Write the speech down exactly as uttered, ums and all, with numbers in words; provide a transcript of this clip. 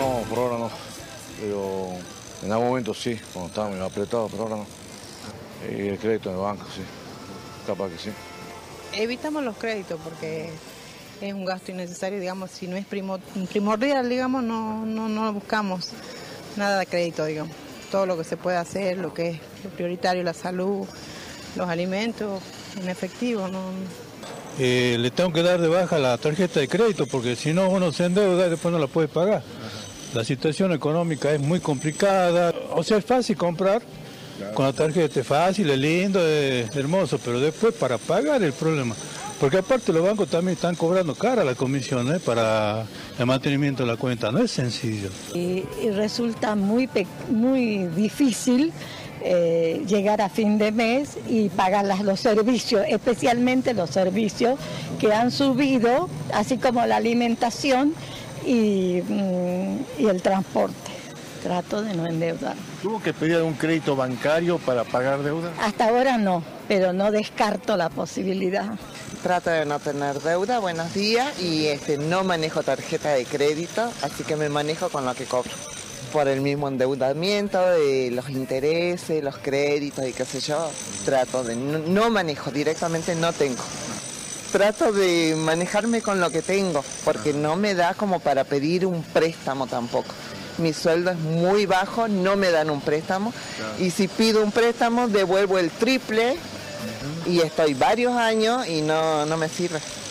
no, por ahora no. Pero en algún momento sí, cuando estábamos apretados, pero ahora no. Y el crédito en el banco, sí. Capaz que sí. Evitamos los créditos porque es un gasto innecesario, digamos, si no es primo, primordial, digamos, no, no, no buscamos nada de crédito, digamos. Todo lo que se puede hacer, lo que es lo prioritario, la salud, los alimentos, en efectivo, no. Eh, le tengo que dar de baja la tarjeta de crédito porque si no uno se endeuda y después no la puede pagar. La situación económica es muy complicada, o sea, es fácil comprar. Con la tarjeta es fácil, es lindo, es hermoso, pero después para pagar el problema. Porque aparte los bancos también están cobrando cara la comisión, ¿eh? Para el mantenimiento de la cuenta, no es sencillo. Y, y resulta muy, muy difícil eh, llegar a fin de mes y pagar las, los servicios, especialmente los servicios que han subido, así como la alimentación y, y el transporte. Trato de no endeudar. ¿Tuvo que pedir algún crédito bancario para pagar deuda? Hasta ahora no, pero no descarto la posibilidad. Trato de no tener deuda, buenos días, y este, no manejo tarjeta de crédito, así que me manejo con lo que cobro. Por el mismo endeudamiento, de los intereses, los créditos y qué sé yo, trato de no, no manejo, directamente no tengo. Trato de manejarme con lo que tengo, porque no me da como para pedir un préstamo tampoco. Mi sueldo es muy bajo, no me dan un préstamo, y si pido un préstamo devuelvo el triple y estoy varios años y no, no me sirve.